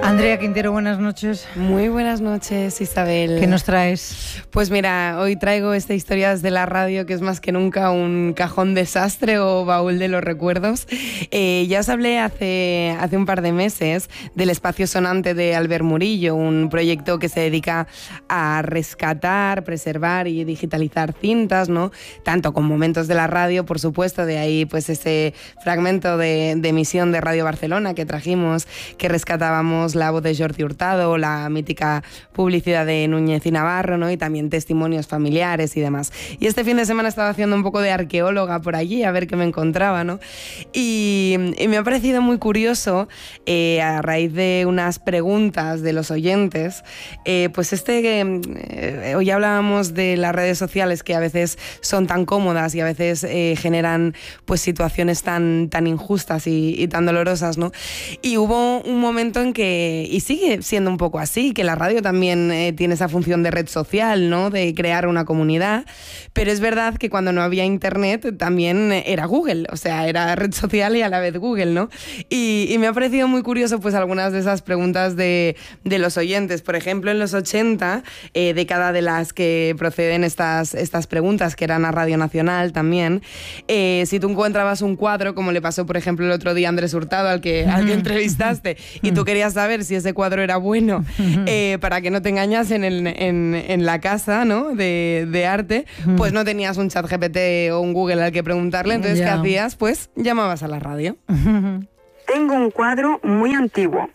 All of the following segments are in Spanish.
Andrea Quintero, buenas noches. Muy buenas noches, Isabel. ¿Qué nos traes? Pues mira, hoy traigo esta Historias de la Radio, que es más que nunca un cajón desastre o baúl de los recuerdos. Ya os hablé hace un par de meses del Espacio Sonante de Albert Murillo, un proyecto que se dedica a rescatar, preservar y digitalizar cintas, ¿no? Tanto con momentos de la radio, por supuesto, de ahí pues ese fragmento de emisión de Radio Barcelona que trajimos, que rescatábamos la voz de Jordi Hurtado, la mítica publicidad de Núñez y Navarro, ¿no? Y también testimonios familiares y demás. Y este fin de semana estaba haciendo un poco de arqueóloga por allí, a ver qué me encontraba, ¿no? Y me ha parecido muy curioso, a raíz de unas preguntas de los oyentes, pues hoy hablábamos de las redes sociales que a veces son tan cómodas y a veces generan pues situaciones tan injustas y tan dolorosas, ¿no? Y hubo un momento en que, y sigue siendo un poco así, que la radio también tiene esa función de red social, ¿no? De crear una comunidad, pero es verdad que cuando no había internet también era Google, o sea, era red social y a la vez Google, ¿no? Y me ha parecido muy curioso pues algunas de esas preguntas de los oyentes. Por ejemplo, en los 80, década de las que proceden estas preguntas, que eran a Radio Nacional también, si tú encontrabas un cuadro, como le pasó por ejemplo el otro día a Andrés Hurtado, al que entrevistaste, y tú querías saber si ese cuadro era bueno, para que no te engañasen en la casa, ¿no? de arte, pues no tenías un ChatGPT o un Google al que preguntarle. Entonces, ¿qué hacías? Pues llamabas a la radio. Tengo un cuadro muy antiguo.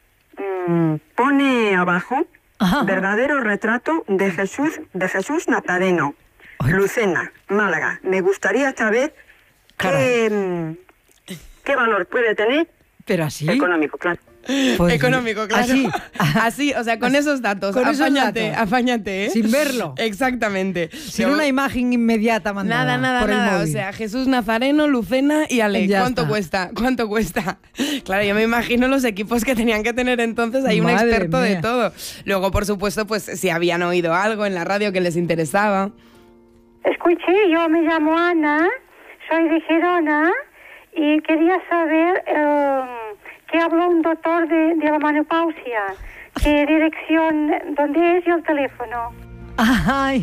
Pone abajo verdadero retrato de Jesús Nazareno, Lucena, Málaga. Me gustaría saber qué valor puede tener. Pero así. Económico, claro. Pues económico, claro. Así, o sea, con esos datos. Con Afáñate, ¿eh? Sin verlo. Exactamente. Sin una imagen inmediata mandada. Nada. O sea, Jesús Nazareno, Lucena y Ale. ¿Cuánto cuesta? Claro, yo me imagino los equipos que tenían que tener entonces. Hay un experto de todo. Luego, por supuesto, pues si habían oído algo en la radio que les interesaba. Escuché, yo me llamo Ana, soy de Gerona y quería saber qué habló un doctor de la menopausia, qué dirección, dónde es y el teléfono. Ay.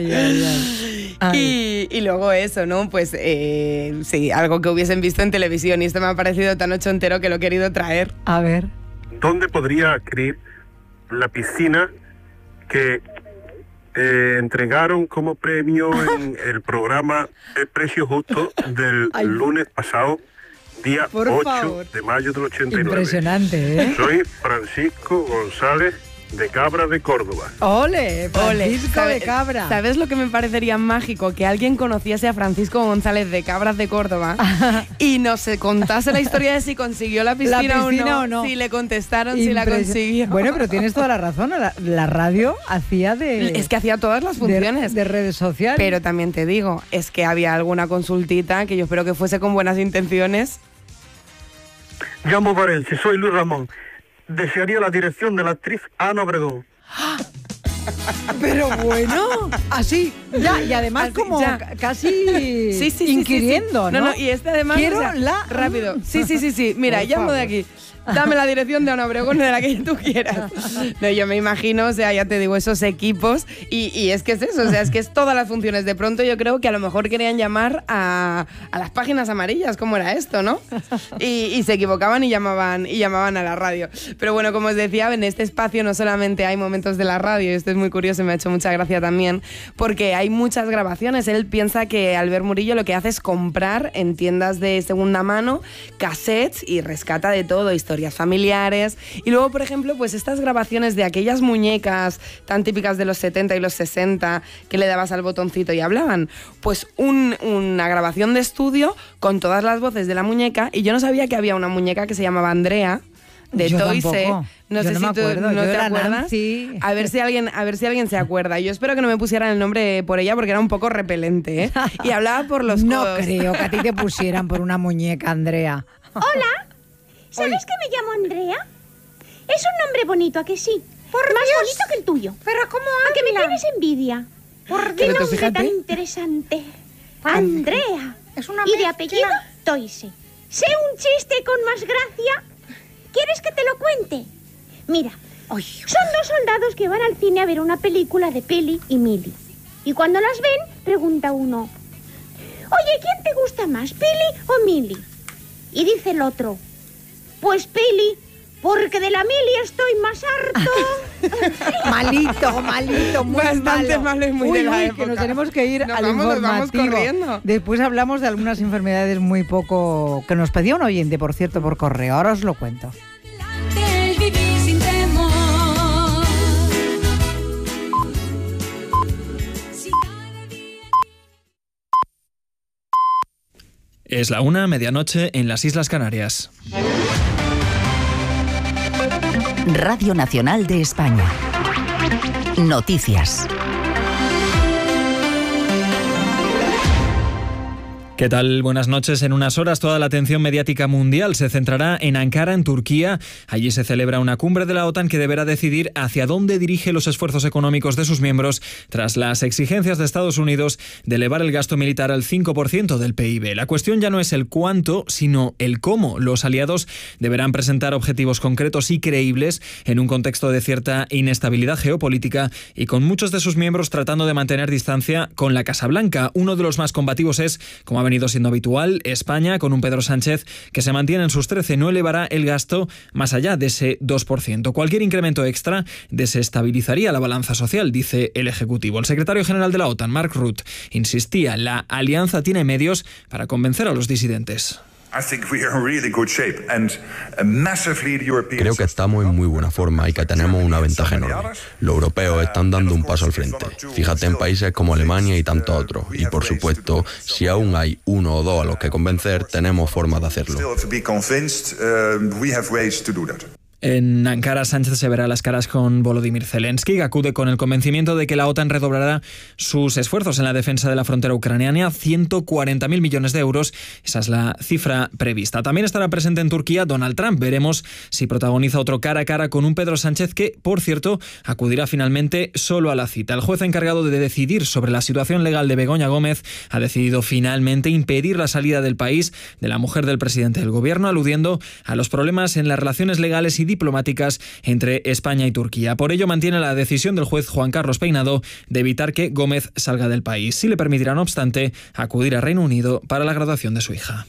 Y luego eso, ¿no? Pues sí, algo que hubiesen visto en televisión, y esto me ha parecido tan ochentero que lo he querido traer. A ver. ¿Dónde podría adquirir la piscina que entregaron como premio en el programa El Precio Justo del lunes pasado, día 8 de mayo del 89? Impresionante, ¿eh? Soy Francisco González de Cabra de Córdoba. ¡Ole! Francisco de Cabra. ¿Sabes lo que me parecería mágico? Que alguien conociese a Francisco González de Cabras de Córdoba y nos contase la historia de si consiguió la piscina o no, si le contestaron, si la consiguió. Bueno, pero tienes toda la razón. La radio hacía Es que hacía todas las funciones. De redes sociales. Pero también te digo, es que había alguna consultita que yo espero que fuese con buenas intenciones. Llamo Valencia, soy Luis Ramón. Desearía la dirección de la actriz Ana Obregón. Pero bueno, así, ya, y además así, como ya. Casi inquiriendo, sí. ¿no? Y además... Quiero rápido. Sí. Mira, llamo de aquí. Dame la dirección de Ana Obregón, de la que tú quieras. No, yo me imagino, o sea, ya te digo, esos equipos, y es que es eso, o sea, es que es todas las funciones. De pronto yo creo que a lo mejor querían llamar a las páginas amarillas, ¿cómo era esto, no? Y se equivocaban y llamaban a la radio. Pero bueno, como os decía, en este espacio no solamente hay momentos de la radio, y esto es muy curioso y me ha hecho mucha gracia también, porque hay muchas grabaciones. Él piensa que Albert Murillo lo que hace es comprar en tiendas de segunda mano cassettes y rescata de todo, historias familiares. Y luego, por ejemplo, pues estas grabaciones de aquellas muñecas tan típicas de los 70 y los 60 que le dabas al botoncito y hablaban, pues una grabación de estudio con todas las voces de la muñeca. Y yo no sabía que había una muñeca que se llamaba Andrea, de Toyse. No sé si tú no te acuerdas. Nancy. A ver si alguien se acuerda. Yo espero que no me pusieran el nombre por ella, porque era un poco repelente, ¿eh? Y hablaba por los No codos. creo que a ti te pusieran por una muñeca, Andrea. Hola, ¿sabes que me llamo Andrea? Es un nombre bonito, ¿a que sí? Más bonito que el tuyo. Pero ¿cómo ¿A que me tienes envidia? ¿Qué nombre fíjate. tan interesante? Andrea. Es una Y de mezcla. apellido, Toyse. Sé un chiste con más gracia. ¿Quieres que te lo cuente? Mira, son dos soldados que van al cine a ver una película de Pili y Mili. Y cuando las ven, pregunta uno: oye, ¿quién te gusta más, Pili o Mili? Y dice el otro: pues Pili, porque de la Mili estoy más harto. malito, muy bastante malo y muy de la época. Que nos tenemos que ir al informativo. Nos vamos corriendo. Después hablamos de algunas enfermedades muy poco... que nos pedía un oyente, por cierto, por correo. Ahora os lo cuento. Es la 1:00, medianoche, en las Islas Canarias. Radio Nacional de España. Noticias. ¿Qué tal? Buenas noches. En unas horas toda la atención mediática mundial se centrará en Ankara, en Turquía. Allí se celebra una cumbre de la OTAN que deberá decidir hacia dónde dirige los esfuerzos económicos de sus miembros tras las exigencias de Estados Unidos de elevar el gasto militar al 5% del PIB. La cuestión ya no es el cuánto, sino el cómo. Los aliados deberán presentar objetivos concretos y creíbles en un contexto de cierta inestabilidad geopolítica y con muchos de sus miembros tratando de mantener distancia con la Casa Blanca. Uno de los más combativos es, como ha venido siendo habitual, España, con un Pedro Sánchez que se mantiene en sus 13, no elevará el gasto más allá de ese 2%. Cualquier incremento extra desestabilizaría la balanza social, dice el Ejecutivo. El secretario general de la OTAN, Mark Rutte, insistía: la alianza tiene medios para convencer a los disidentes. Creo que estamos en muy buena forma y que tenemos una ventaja enorme. Los europeos están dando un paso al frente. Fíjate en países como Alemania y tantos otros. Y por supuesto, si aún hay uno o dos a los que convencer, tenemos formas de hacerlo. En Ankara, Sánchez se verá las caras con Volodymyr Zelensky, que acude con el convencimiento de que la OTAN redoblará sus esfuerzos en la defensa de la frontera ucraniana, 140.000 millones de euros. Esa es la cifra prevista. También estará presente en Turquía Donald Trump. Veremos si protagoniza otro cara a cara con un Pedro Sánchez que, por cierto, acudirá finalmente solo a la cita. El juez encargado de decidir sobre la situación legal de Begoña Gómez ha decidido finalmente impedir la salida del país de la mujer del presidente del gobierno, aludiendo a los problemas en las relaciones legales y diplomáticas entre España y Turquía. Por ello mantiene la decisión del juez Juan Carlos Peinado de evitar que Gómez salga del país. Sí le permitirá, no obstante, acudir a Reino Unido para la graduación de su hija.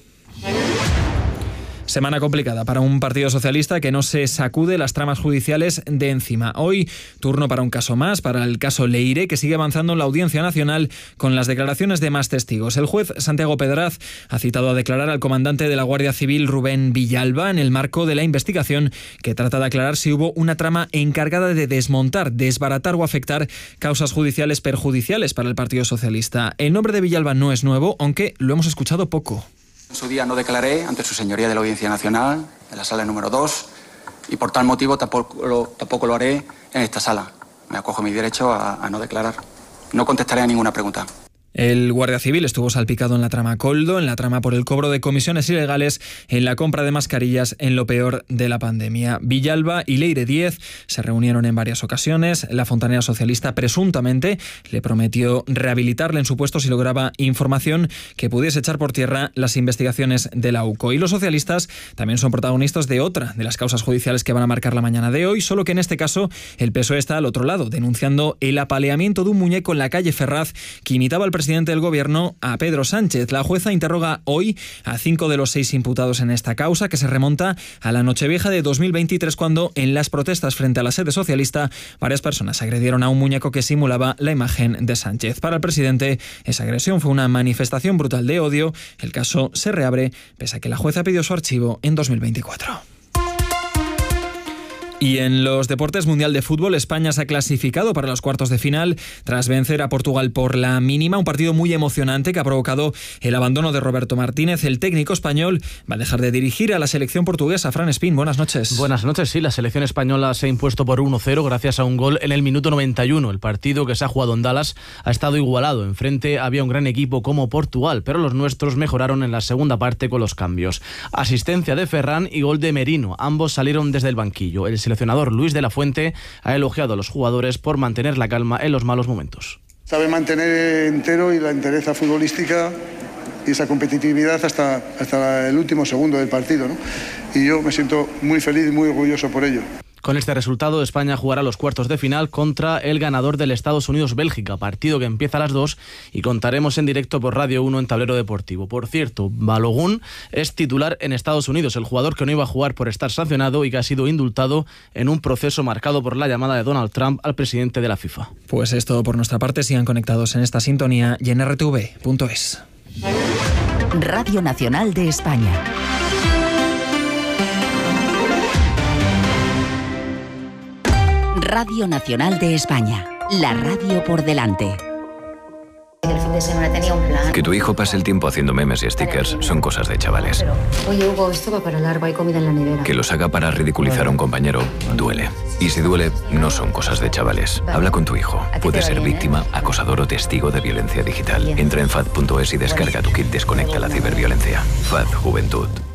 Semana complicada para un partido socialista que no se sacude las tramas judiciales de encima. Hoy, turno para un caso más, para el caso Leire, que sigue avanzando en la Audiencia Nacional con las declaraciones de más testigos. El juez Santiago Pedraz ha citado a declarar al comandante de la Guardia Civil, Rubén Villalba, en el marco de la investigación que trata de aclarar si hubo una trama encargada de desmontar, desbaratar o afectar causas judiciales perjudiciales para el Partido Socialista. El nombre de Villalba no es nuevo, aunque lo hemos escuchado poco. En su día no declaré ante su señoría de la Audiencia Nacional, en la sala número 2, y por tal motivo tampoco lo haré en esta sala. Me acojo a mi derecho a no declarar. No contestaré a ninguna pregunta. El Guardia Civil estuvo salpicado en la trama Coldo, en la trama por el cobro de comisiones ilegales, en la compra de mascarillas en lo peor de la pandemia. Villalba y Leire Díez se reunieron en varias ocasiones. La fontanera socialista presuntamente le prometió rehabilitarle en su puesto si lograba información que pudiese echar por tierra las investigaciones de la UCO. Y los socialistas también son protagonistas de otra de las causas judiciales que van a marcar la mañana de hoy, solo que en este caso el PSOE está al otro lado, denunciando el apaleamiento de un muñeco en la calle Ferraz que imitaba al presidente del gobierno, a Pedro Sánchez. La jueza interroga hoy a 5 de los 6 imputados en esta causa, que se remonta a la Nochevieja de 2023, cuando en las protestas frente a la sede socialista varias personas agredieron a un muñeco que simulaba la imagen de Sánchez. Para el presidente, esa agresión fue una manifestación brutal de odio. El caso se reabre pese a que la jueza pidió su archivo en 2024. Y en los deportes, Mundial de Fútbol, España se ha clasificado para los cuartos de final tras vencer a Portugal por la mínima, un partido muy emocionante que ha provocado el abandono de Roberto Martínez. El técnico español va a dejar de dirigir a la selección portuguesa. Fran Espín, buenas noches. Buenas noches, sí, la selección española se ha impuesto por 1-0 gracias a un gol en el minuto 91. El partido que se ha jugado en Dallas ha estado igualado. Enfrente había un gran equipo como Portugal, pero los nuestros mejoraron en la segunda parte con los cambios. Asistencia de Ferran y gol de Merino. Ambos salieron desde el banquillo. El seleccionador Luis de la Fuente ha elogiado a los jugadores por mantener la calma en los malos momentos. Sabe mantener entero y la entereza futbolística y esa competitividad hasta el último segundo del partido, ¿no? Y yo me siento muy feliz y muy orgulloso por ello. Con este resultado, España jugará los cuartos de final contra el ganador del Estados Unidos-Bélgica, partido que empieza a las 2 y contaremos en directo por Radio 1 en Tablero Deportivo. Por cierto, Balogun es titular en Estados Unidos, el jugador que no iba a jugar por estar sancionado y que ha sido indultado en un proceso marcado por la llamada de Donald Trump al presidente de la FIFA. Pues es todo por nuestra parte. Sigan conectados en esta sintonía y en rtv.es. Radio Nacional de España. Radio Nacional de España, la radio por delante. El fin de semana tenía un plan. Que tu hijo pase el tiempo haciendo memes y stickers son cosas de chavales. Oye, Hugo, esto va para largo, hay comida en la nevera. Que los haga para ridiculizar a un compañero duele. Y si duele, no son cosas de chavales. Habla con tu hijo. Puede ser víctima, acosador o testigo de violencia digital. Entra en FAD.es y descarga tu kit Desconecta la ciberviolencia. FAD Juventud.